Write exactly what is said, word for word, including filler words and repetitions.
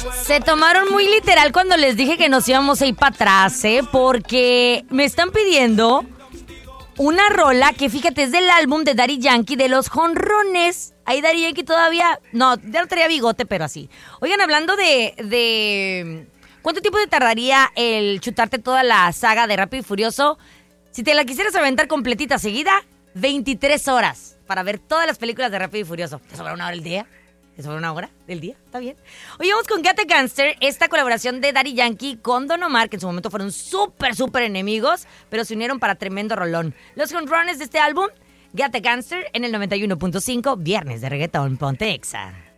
Se tomaron muy literal cuando les dije que nos íbamos a ir para atrás, ¿eh? Porque me están pidiendo una rola que, fíjate, es del álbum de Daddy Yankee, de los jonrones. Ahí Daddy Yankee todavía... No, ya no traía bigote, pero así. Oigan, hablando de... de ¿cuánto tiempo te tardaría el chutarte toda la saga de Rápido y Furioso? Si te la quisieras aventar completita seguida, veintitrés horas para ver todas las películas de Rápido y Furioso. ¿Te sobra una hora el día? ¿Te sobra una hora del día? ¿Está bien? Hoy vamos con Get a Gangster, esta colaboración de Daddy Yankee con Don Omar, que en su momento fueron súper, súper enemigos, pero se unieron para tremendo rolón. Los jonrones de este álbum, Get a Gangster, en el noventa y uno punto cinco, viernes de reggaetón, ponte Exa.